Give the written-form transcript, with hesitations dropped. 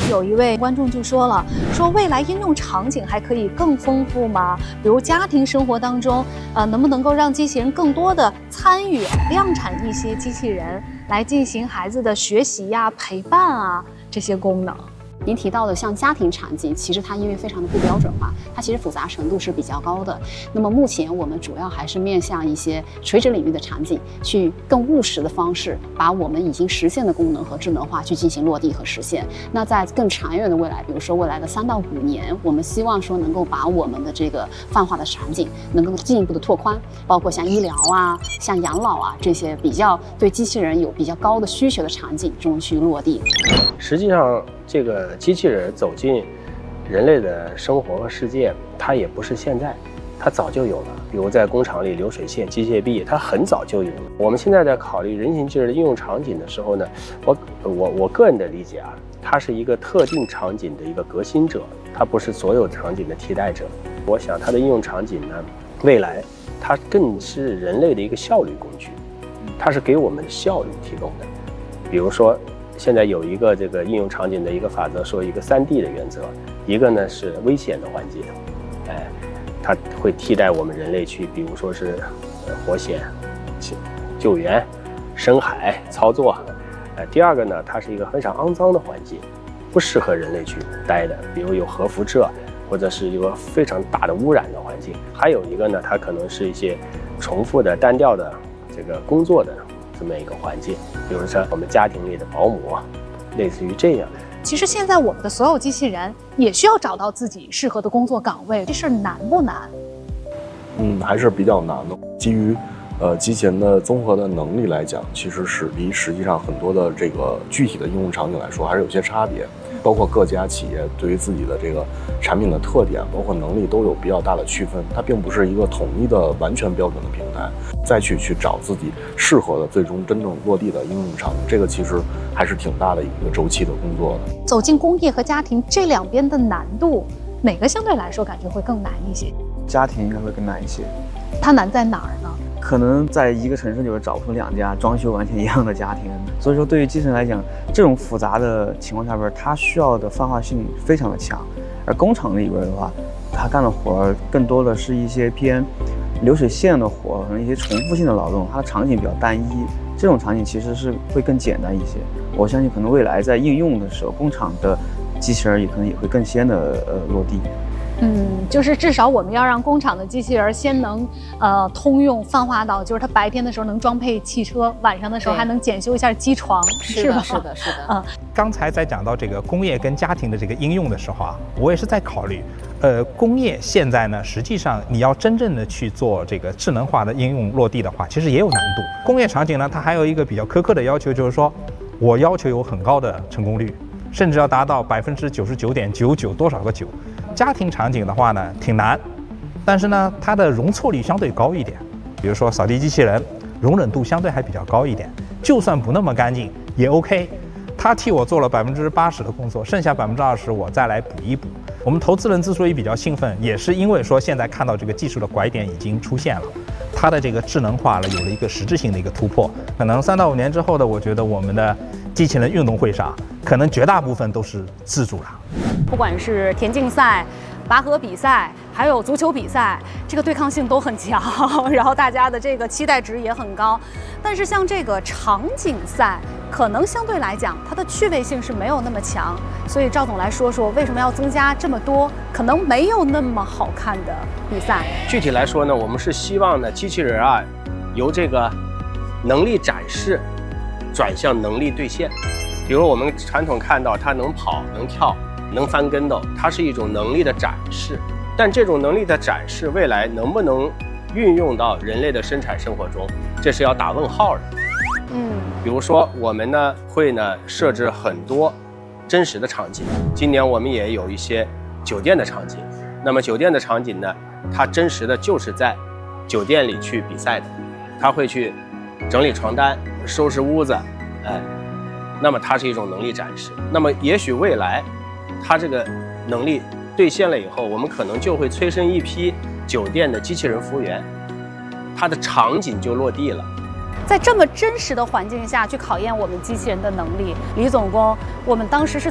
有一位观众就说了，说未来应用场景还可以更丰富吗？比如家庭生活当中，能不能够让机器人更多的参与，量产一些机器人来进行孩子的学习呀、陪伴啊这些功能？ 您提到的像家庭场景，其实它因为非常的不标准化，它其实复杂程度是比较高的。那么目前我们主要还是面向一些垂直领域的场景，去更务实的方式，把我们已经实现的功能和智能化去进行落地和实现。那在更长远的未来，比如说未来的3到5年，我们希望说能够把我们的这个泛化的场景能够进一步的拓宽，包括像医疗啊、像养老啊这些比较对机器人有比较高的需求的场景中去落地。 实际上，这个机器人走进人类的生活和世界，它也不是现在，它早就有了。比如在工厂里流水线、机械臂，它很早就有了。我们现在在考虑人形机器人的应用场景的时候呢，我个人的理解啊，它是一个特定场景的一个革新者，它不是所有场景的替代者。我想它的应用场景呢，未来它更是人类的一个效率工具，它是给我们效率提供的。比如说，现在有一个这个应用场景的一个法则，说一个3D 的原则，一个呢是危险的环境，它会替代我们人类去，比如说是活险、救援、深海操作。第二个呢，它是一个非常肮脏的环境，不适合人类去待的，比如有核辐射，或者是一个非常大的污染的环境。还有一个呢，它可能是一些重复的、单调的这个工作的这么一个环境，比如说我们家庭里的保姆，类似于这样。 其实现在我们的所有机器人也需要找到自己适合的工作岗位，这事儿难不难？ 还是比较难的。基于机器人的综合的能力来讲，其实是离实际上很多的这个具体的应用场景来说还是有些差别。包括各家企业对于自己的这个产品的特点，包括能力都有比较大的区分，它并不是一个统一的完全标准的平台，再去找自己适合的最终真正落地的应用场景，这个其实还是挺大的一个周期的工作的。 走进工业和家庭这两边的难度，哪个相对来说感觉会更难一些？ 家庭应该会更难一些。 它难在哪儿呢？ 可能在一个城市里边找不出2家装修完全一样的家庭，所以说对于机器人来讲，这种复杂的情况下边，它需要的泛化性非常的强。而工厂里边的话，它干的活更多的是一些偏流水线的活，可能一些重复性的劳动，它的场景比较单一。这种场景其实是会更简单一些。我相信可能未来在应用的时候，工厂的机器人也可能也会更先的落地。 就是至少我们要让工厂的机器人先能通用泛化到，就是它白天的时候能装配汽车，晚上的时候还能检修一下机床，是吧？ 是的。 刚才在讲到这个工业跟家庭的这个应用的时候啊，我也是在考虑，工业现在呢，实际上你要真正的去做这个智能化的应用落地的话，其实也有难度。工业场景呢，它还有一个比较苛刻的要求，就是说我要求有很高的成功率，甚至要达到99.99%多少个9。家庭场景的话呢，挺难，但是呢，它的容错率相对高一点。比如说扫地机器人，容忍度相对还比较高一点，就算不那么干净也 OK。它替我做了80%的工作，剩下20%我再来补一补。我们投资人之所以比较兴奋，也是因为说现在看到这个技术的拐点已经出现了，它的这个智能化了有了一个实质性的一个突破。可能3到5年之后的，我觉得我们的机器人运动会上，可能绝大部分都是自主了。 不管是田径赛、拔河比赛，还有足球比赛，这个对抗性都很强，然后大家的这个期待值也很高。但是像这个场景赛，可能相对来讲它的趣味性是没有那么强。所以赵总来说说，为什么要增加这么多可能没有那么好看的比赛？ 具体来说呢，我们是希望呢，机器人啊，由这个能力展示转向能力兑现。比如我们传统看到它能跑、能跳、能翻跟斗，它是一种能力的展示。但这种能力的展示，未来能不能运用到人类的生产生活中，这是要打问号的。比如说我们呢会呢设置很多真实的场景。今年我们也有一些酒店的场景。那么酒店的场景呢，它真实的就是在酒店里去比赛的，他会去整理床单、收拾屋子，那么它是一种能力展示。那么也许未来它这个能力兑现了以后，我们可能就会催生一批酒店的机器人服务员，它的场景就落地了。 在这么真实的环境下去考验我们机器人的能力，李总工，我们当时是